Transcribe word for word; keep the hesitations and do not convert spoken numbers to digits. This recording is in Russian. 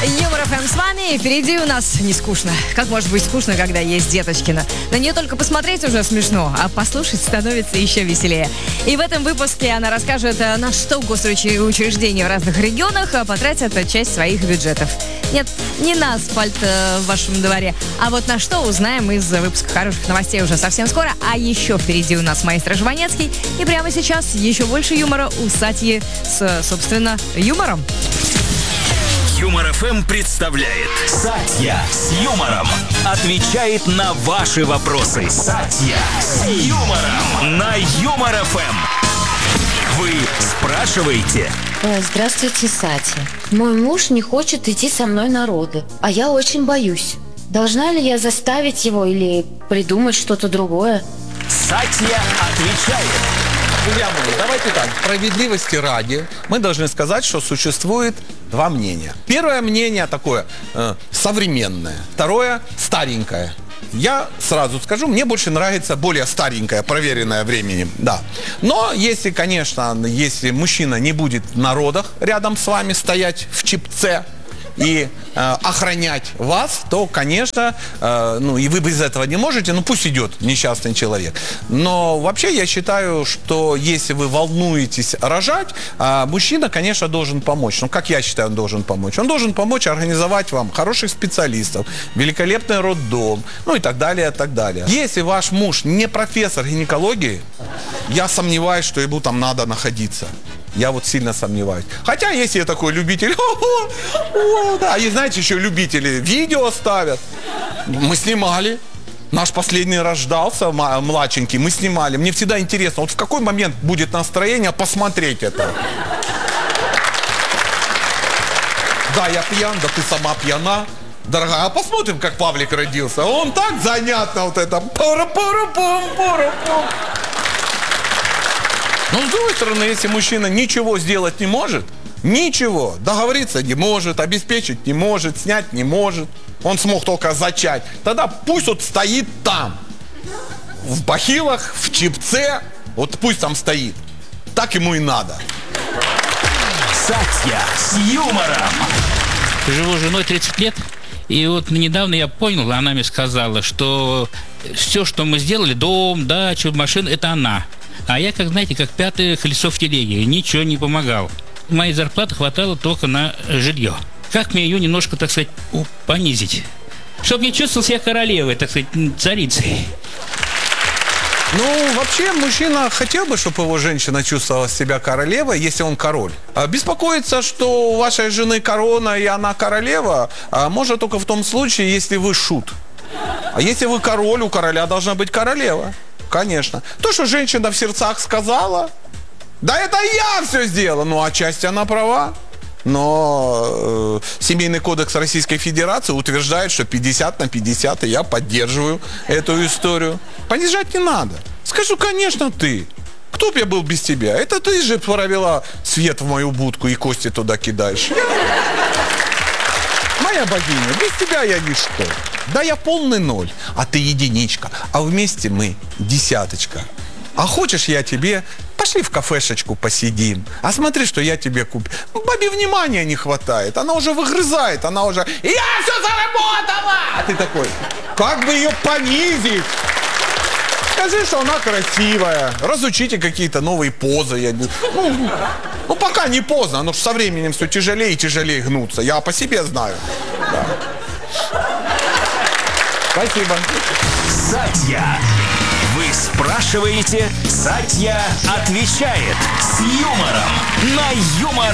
Юмор эф эм с вами, и впереди у нас не скучно. Как может быть скучно, когда есть Деточкина? На нее только посмотреть уже смешно, а послушать становится еще веселее. И в этом выпуске она расскажет, на что госучреждения в разных регионах потратят часть своих бюджетов. Нет, не на асфальт э, в вашем дворе, а вот на что узнаем из выпуска хороших новостей уже совсем скоро. А еще впереди у нас маэстро Жванецкий. И прямо сейчас еще больше юмора у Сатьи с, собственно, юмором. Юмор эф эм представляет Сатья с юмором. Отвечает на ваши вопросы. Сатья с юмором на Юмор эф эм. Вы спрашиваете? Здравствуйте, Сатья. Мой муж не хочет идти со мной на роды, а я очень боюсь. Должна ли я заставить его или придумать что-то другое? Сатья отвечает. Друзья мои, давайте так, справедливости ради, мы должны сказать, что существует два мнения. Первое мнение такое э, современное, второе старенькое. Я сразу скажу, мне больше нравится более старенькое, проверенное временем, да. Но если, конечно, если мужчина не будет на родах рядом с вами стоять в чипце и э, охранять вас, то, конечно, э, ну и вы без этого не можете, ну пусть идет несчастный человек. Но вообще я считаю, что если вы волнуетесь рожать, э, мужчина, конечно, должен помочь. Ну, как я считаю, он должен помочь? Он должен помочь организовать вам хороших специалистов, великолепный роддом, ну и так далее, и так далее. Если ваш муж не профессор гинекологии, я сомневаюсь, что ему там надо находиться. Я вот сильно сомневаюсь. Хотя, если я такой любитель, а и знаете, еще любители видео ставят. Мы снимали. Наш последний рождался, младшенький, мы снимали. Мне всегда интересно, вот в какой момент будет настроение посмотреть это. Да, я пьян, да ты сама пьяна. Дорогая, а посмотрим, как Павлик родился. Он так занятно вот это. Но с другой стороны, если мужчина ничего сделать не может, ничего, договориться не может, обеспечить не может, снять не может, он смог только зачать, тогда пусть вот стоит там, в бахилах, в чипце, вот пусть там стоит, так ему и надо. Сатья с юмором. Живу с женой тридцать лет, и вот недавно я понял, она мне сказала, что все, что мы сделали, дом, дачу, машину, это она. А я, как знаете, как пятое колесо в телеге, ничего не помогал. Моей зарплаты хватало только на жилье. Как мне ее немножко, так сказать, понизить? Чтобы не чувствовал себя королевой, так сказать, царицей. Ну, вообще, мужчина хотел бы, чтобы его женщина чувствовала себя королевой, если он король. А беспокоиться, что у вашей жены корона и она королева, может только в том случае, если вы шут. А если вы король, у короля должна быть королева. Конечно. То, что женщина в сердцах сказала, да это я все сделала. Ну, отчасти она права. Но э, Семейный кодекс Российской Федерации утверждает, что пятьдесят на пятьдесят, и я поддерживаю эту историю. Понижать не надо. Скажу, конечно, ты. Кто б я был без тебя? Это ты же провела свет в мою будку и кости туда кидаешь. Моя богиня, без тебя я ничто. Да, я полный ноль, а ты единичка, а вместе мы десяточка. А хочешь, я тебе... Пошли в кафешечку посидим. А смотри, что я тебе куплю. Бабе внимания не хватает. Она уже выгрызает, она уже... Я все заработала! А ты такой, как бы ее понизить? Скажи, что она красивая. Разучите какие-то новые позы. Я... Ну, ну, пока не поздно. Оно же со временем все тяжелее и тяжелее гнуться. Я по себе знаю. Да. Спасибо. Сатья. Вы спрашиваете, Сатья отвечает с юмором на Юмор.